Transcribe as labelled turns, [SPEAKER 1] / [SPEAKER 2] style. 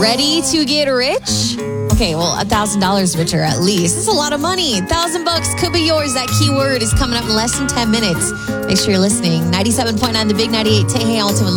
[SPEAKER 1] Ready to get rich? Okay, well, $1,000 richer at least. This is a lot of money. $1,000 could be yours. That keyword is coming up in less than 10 minutes. Make sure you're listening. 97.9 The Big 98. Hey, Hamilton.